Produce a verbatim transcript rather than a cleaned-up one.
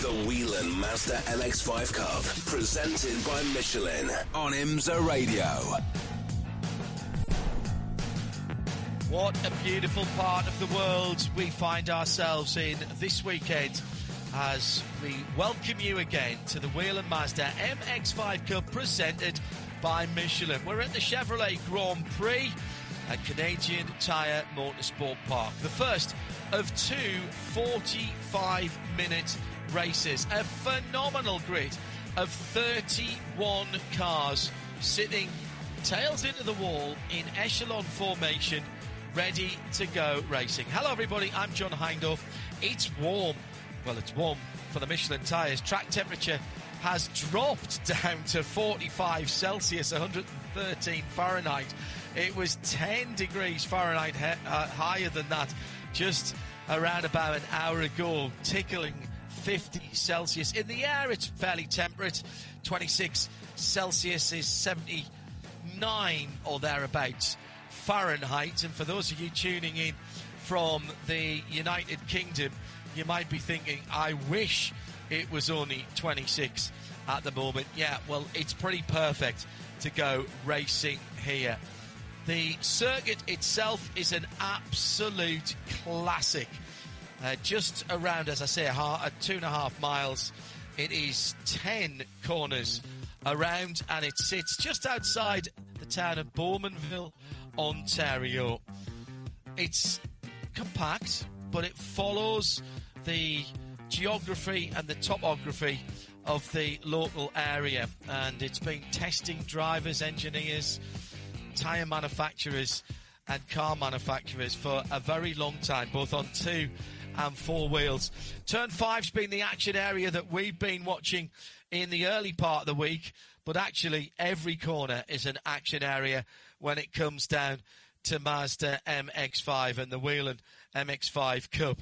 The Whelen Mazda M X five Cup, presented by Michelin on IMSA Radio. What a beautiful part of the world we find ourselves in this weekend as we welcome you again to the Whelen Mazda M X five Cup presented by Michelin. We're at the Chevrolet Grand Prix at Canadian Tire Motorsport Park. The first of two forty-five minute races. A phenomenal grid of thirty-one cars sitting tails into the wall in echelon formation, ready to go racing. Hello everybody, I'm John Hindhaugh. It's warm. Well, it's warm for the Michelin tyres. Track temperature has dropped down to forty-five Celsius, one hundred thirteen Fahrenheit. It was ten degrees Fahrenheit he- uh, higher than that just around about an hour ago, tickling fifty Celsius. In the air, it's fairly temperate. twenty-six Celsius is seventy-nine or thereabouts Fahrenheit. And for those of you tuning in from the United Kingdom, you might be thinking, I wish it was only twenty-six at the moment. Yeah, well, it's pretty perfect to go racing here. The circuit itself is an absolute classic. Uh, just around, as I say, a, half, a two and a half miles. It is ten corners around, and it sits just outside the town of Bowmanville, Ontario. It's compact, but it follows the geography and the topography of the local area, and it's been testing drivers, engineers, tyre manufacturers and car manufacturers for a very long time, both on two and four wheels. Turn five's been the action area that we've been watching in the early part of the week, but actually every corner is an action area when it comes down to Mazda M X five and the Whelen M X five Cup.